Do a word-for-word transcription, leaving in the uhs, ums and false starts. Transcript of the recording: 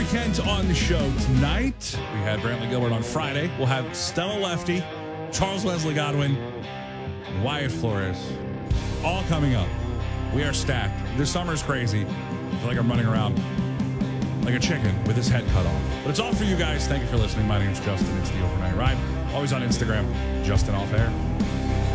Corey Kent on the show tonight. We had Brantley Gilbert on Friday. We'll have Stella Lefty, Charles Leslie Godwin, Wyatt Flores, all coming up. We are stacked. This summer is crazy. I feel like I'm running around like a chicken with his head cut off. But it's all for you guys. Thank you for listening. My name is Justin. It's the Overnight Ride. Always on Instagram, Justin Off Air.